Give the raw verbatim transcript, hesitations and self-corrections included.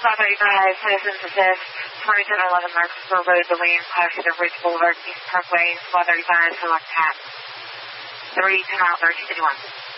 five thirty-five, citizens assist, twenty-seven eleven Marksville Road, the Williams Class to Ridge Boulevard, East Parkway, five thirty-five, select hat. three, ten out, thirty, fifty-one.